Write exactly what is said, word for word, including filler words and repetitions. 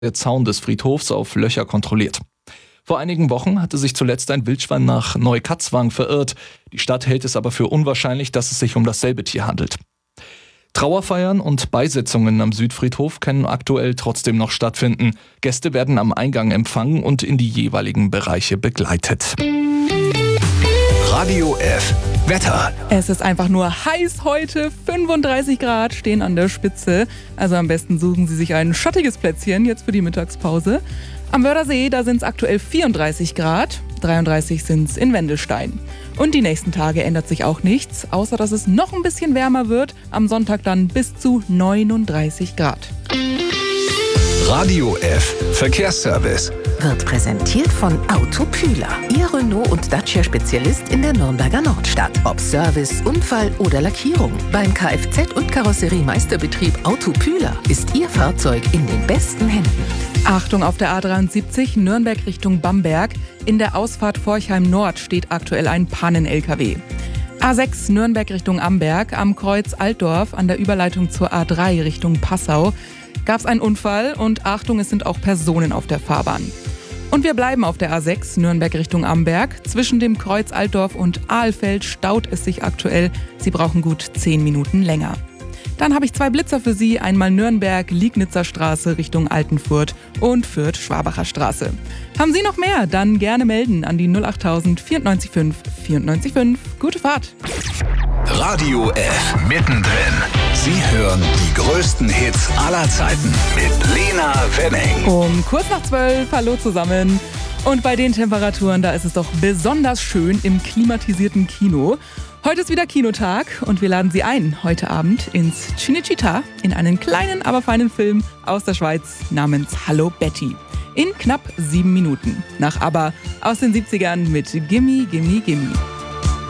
der Zaun des Friedhofs auf Löcher kontrolliert. Vor einigen Wochen hatte sich zuletzt ein Wildschwein nach Neukatzwang verirrt. Die Stadt hält es aber für unwahrscheinlich, dass es sich um dasselbe Tier handelt. Trauerfeiern und Beisetzungen am Südfriedhof können aktuell trotzdem noch stattfinden. Gäste werden am Eingang empfangen und in die jeweiligen Bereiche begleitet. Radio F. Wetter. Es ist einfach nur heiß heute. fünfunddreißig Grad stehen an der Spitze. Also am besten suchen Sie sich ein schattiges Plätzchen jetzt für die Mittagspause. Am Wörthersee, da sind es aktuell vierunddreißig Grad. dreiunddreißig sind es in Wendelstein. Und die nächsten Tage ändert sich auch nichts, außer dass es noch ein bisschen wärmer wird. Am Sonntag dann bis zu neununddreißig Grad. Radio F. Verkehrsservice. Wird präsentiert von Autopühler. Ihr Renault- und Dacia-Spezialist in der Nürnberger Nordstadt. Ob Service, Unfall oder Lackierung. Beim Kfz- und Karosseriemeisterbetrieb Autopühler ist Ihr Fahrzeug in den besten Händen. Achtung auf der A dreiundsiebzig Nürnberg Richtung Bamberg. In der Ausfahrt Forchheim Nord steht aktuell ein Pannen-L K W. A sechs Nürnberg Richtung Amberg. Am Kreuz Altdorf an der Überleitung zur A drei Richtung Passau gab es einen Unfall und Achtung, es sind auch Personen auf der Fahrbahn. Und wir bleiben auf der A sechs Nürnberg Richtung Amberg. Zwischen dem Kreuz Altdorf und Ahlfeld staut es sich aktuell. Sie brauchen gut zehn Minuten länger. Dann habe ich zwei Blitzer für Sie. Einmal Nürnberg, Liegnitzer Straße Richtung Altenfurt und Fürth-Schwabacher Straße. Haben Sie noch mehr? Dann gerne melden an die null acht null null vier neun fünf vier neun fünf. Gute Fahrt! Radio F. Mittendrin. Sie hören die größten Hits aller Zeiten mit Lena Wenning. Um kurz nach zwölf, hallo zusammen. Und bei den Temperaturen, da ist es doch besonders schön im klimatisierten Kino. Heute ist wieder Kinotag und wir laden Sie ein, heute Abend ins Cinecittà in einen kleinen, aber feinen Film aus der Schweiz namens Hallo Betty. In knapp sieben Minuten. Nach ABBA aus den siebzigern mit Gimme, Gimme, Gimme.